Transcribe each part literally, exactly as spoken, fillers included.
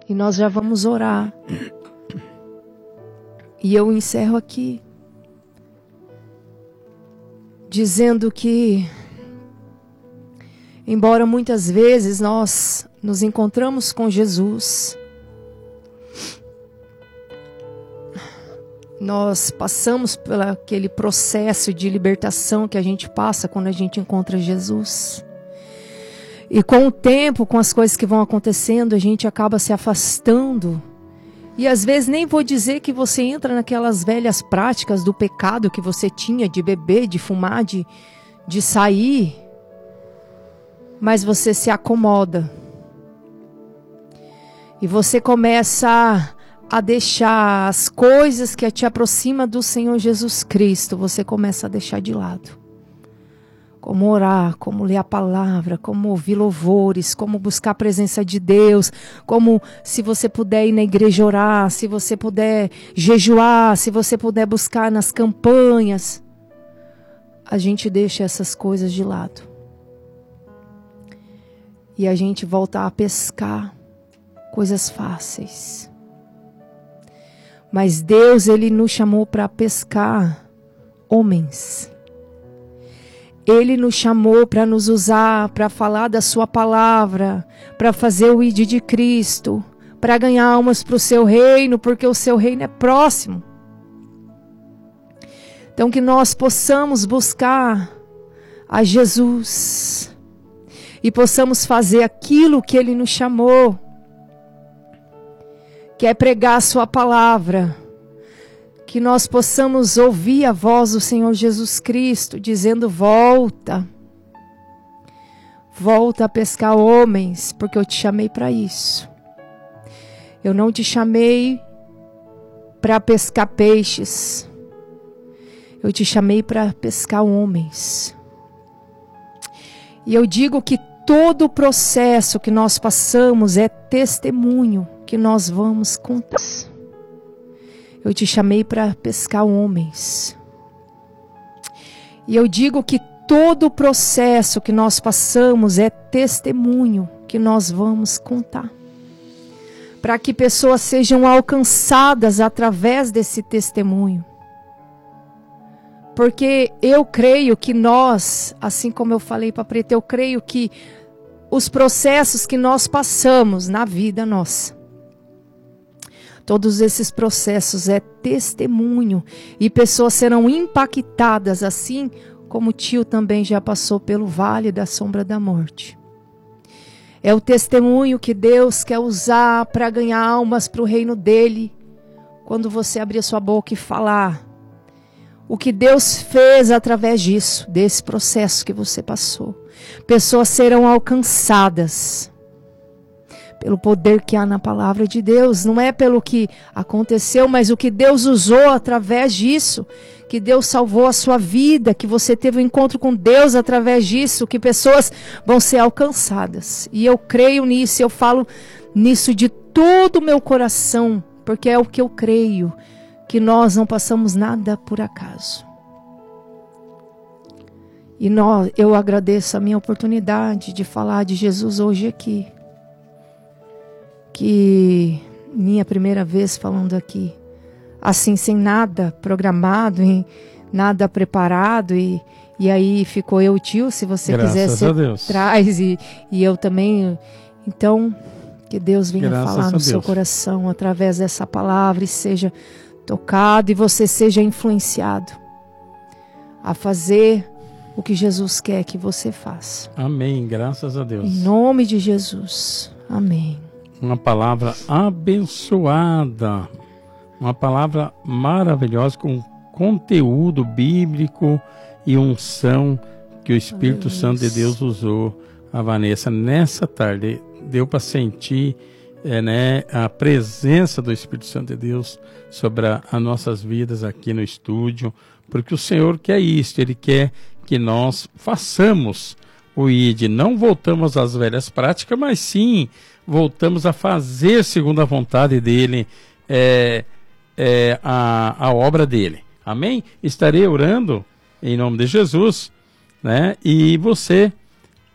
E nós já vamos orar. E eu encerro aqui, dizendo que, embora muitas vezes nós nos encontramos com Jesus, nós passamos por aquele processo de libertação que a gente passa quando a gente encontra Jesus. E com o tempo, com as coisas que vão acontecendo, a gente acaba se afastando. E às vezes nem vou dizer que você entra naquelas velhas práticas do pecado que você tinha de beber, de fumar, de, de sair. Mas você se acomoda. E você começa a deixar as coisas que te aproximam do Senhor Jesus Cristo, você começa a deixar de lado. Como orar, como ler a palavra, como ouvir louvores, como buscar a presença de Deus, como se você puder ir na igreja orar, se você puder jejuar, se você puder buscar nas campanhas. A gente deixa essas coisas de lado. E a gente volta a pescar coisas fáceis. Mas Deus, Ele nos chamou para pescar homens. Ele nos chamou para nos usar, para falar da sua palavra, para fazer o I D de Cristo, para ganhar almas para o seu reino, porque o seu reino é próximo. Então que nós possamos buscar a Jesus e possamos fazer aquilo que Ele nos chamou, que é pregar a sua palavra. Que nós possamos ouvir a voz do Senhor Jesus Cristo, dizendo, volta. Volta a pescar homens, porque eu te chamei para isso. Eu não te chamei para pescar peixes. Eu te chamei para pescar homens. E eu digo que todo o processo que nós passamos é testemunho que nós vamos contar. Eu te chamei para pescar homens. E eu digo que todo o processo que nós passamos é testemunho que nós vamos contar. Para que pessoas sejam alcançadas através desse testemunho. Porque eu creio que nós, assim como eu falei para a Preta, eu creio que os processos que nós passamos na vida nossa, todos esses processos é testemunho e pessoas serão impactadas assim como o tio também já passou pelo vale da sombra da morte. É o testemunho que Deus quer usar para ganhar almas para o reino dele. Quando você abrir a sua boca e falar o que Deus fez através disso, desse processo que você passou. Pessoas serão alcançadas pelo poder que há na palavra de Deus. Não é pelo que aconteceu, mas o que Deus usou através disso. Que Deus salvou a sua vida, que você teve um encontro com Deus através disso, que pessoas vão ser alcançadas. E eu creio nisso, eu falo nisso de todo o meu coração, porque é o que eu creio, que nós não passamos nada por acaso. E nós, eu agradeço a minha oportunidade de falar de Jesus hoje aqui. Que minha primeira vez falando aqui, assim, sem nada programado, em nada preparado, e, e aí ficou eu, tio, se você Graças quiser, você traz, e, e eu também. Então, que Deus venha Graças falar no seu coração através dessa palavra e seja tocado e você seja influenciado a fazer o que Jesus quer que você faça. Amém, graças a Deus. Em nome de Jesus, amém. Uma palavra abençoada, uma palavra maravilhosa com conteúdo bíblico e unção que o Espírito Aleluia. Santo de Deus usou a Vanessa nessa tarde. Deu para sentir é, né, a presença do Espírito Santo de Deus sobre a, as nossas vidas aqui no estúdio, porque o Senhor quer isso, Ele quer que nós façamos o I D. Não voltamos às velhas práticas, mas sim voltamos a fazer segundo a vontade dele, é, é, a, a obra dele. Amém? Estarei orando em nome de Jesus, né? E você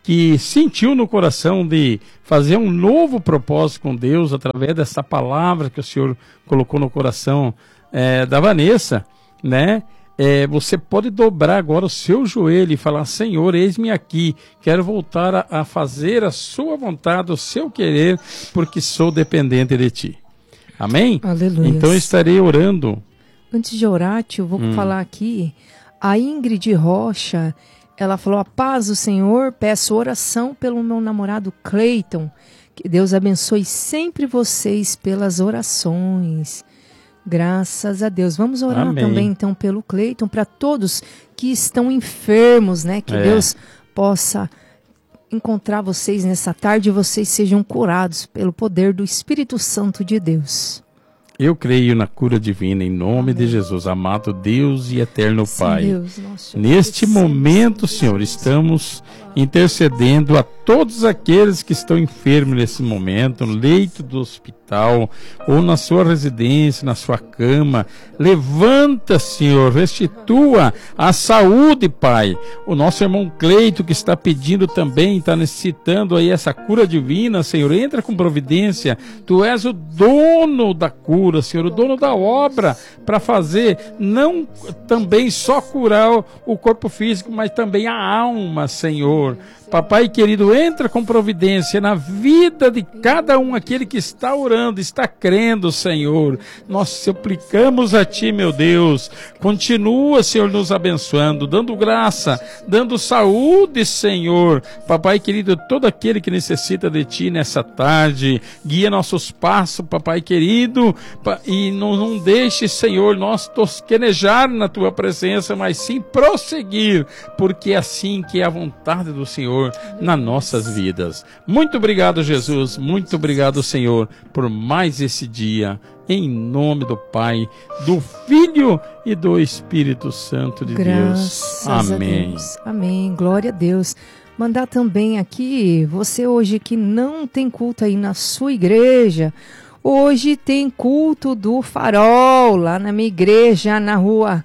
que sentiu no coração de fazer um novo propósito com Deus através dessa palavra que o Senhor colocou no coração é, da Vanessa, né? É, você pode dobrar agora o seu joelho e falar: Senhor, eis-me aqui, quero voltar a, a fazer a sua vontade, o seu querer, porque sou dependente de ti. Amém? Aleluia. Então eu estarei orando. Antes de orar, tio, vou Hum. falar aqui. A Ingrid Rocha, ela falou: a paz do Senhor, peço oração pelo meu namorado Cleiton. Que Deus abençoe sempre vocês pelas orações. Graças a Deus. Vamos orar Amém. também, então, pelo Cleiton, para todos que estão enfermos, né? Que É. Deus possa encontrar vocês nessa tarde e vocês sejam curados pelo poder do Espírito Santo de Deus. Eu creio na cura divina em nome Amém. de Jesus, amado Deus e eterno Sim, Pai. Deus, nós te Neste agradecemos. momento, Senhor, estamos intercedendo a todos aqueles que estão enfermos nesse momento, no leito do hospital, ou na sua residência, na sua cama. Levanta, Senhor, restitua a saúde, Pai. O nosso irmão Cleito, que está pedindo também, está necessitando aí essa cura divina, Senhor, entra com providência. Tu és o dono da cura, Senhor, o dono da obra, para fazer, não também só curar o corpo físico, mas também a alma, Senhor. Papai querido, entra com providência na vida de cada um, aquele que está orando, está crendo, Senhor. Nós suplicamos a Ti, meu Deus. Continua, Senhor, nos abençoando, dando graça, dando saúde, Senhor. Papai querido, todo aquele que necessita de Ti nessa tarde, guia nossos passos, Papai querido, e não, não deixe, Senhor, nós tosquenejar na Tua presença, mas sim prosseguir, porque é assim que é a vontade do Senhor nas nossas vidas. Muito obrigado, Jesus, muito obrigado, Senhor, por mais esse dia, em nome do Pai, do Filho e do Espírito Santo de Graças Deus. a Amém. Deus. Amém. Glória a Deus. Mandar também aqui, você hoje que não tem culto aí na sua igreja, hoje tem culto do Farol, lá na minha igreja, na rua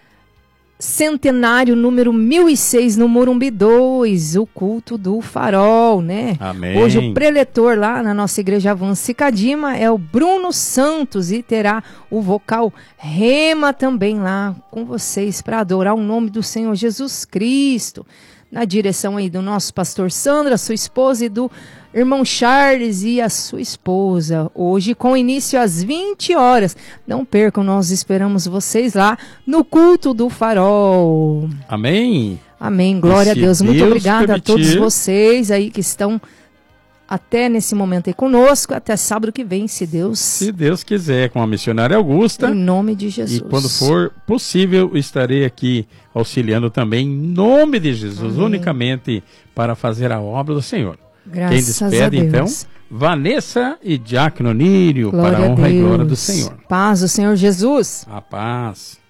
Centenário, número mil e seis, no Morumbi dois, o culto do Farol, né? Amém. Hoje o preletor lá na nossa igreja Avança e Cadima é o Bruno Santos e terá o vocal Rema também lá com vocês para adorar o nome do Senhor Jesus Cristo. Na direção aí do nosso pastor Sandra, sua esposa, e do irmão Charles e a sua esposa. Hoje com início às vinte horas. Não percam, nós esperamos vocês lá no culto do Farol. Amém. Amém, glória a Deus. Muito Deus obrigada permitir, a todos vocês aí que estão até nesse momento aí conosco, até sábado que vem, se Deus... Se Deus quiser, com a missionária Augusta. Em nome de Jesus. E quando for possível, estarei aqui auxiliando também em nome de Jesus, Amém. Unicamente para fazer a obra do Senhor. Graças Quem despede, a Deus. então, Vanessa e Diácono Nírio, Glória para a honra a e glória do Deus. Senhor. Paz do Senhor Jesus. A paz.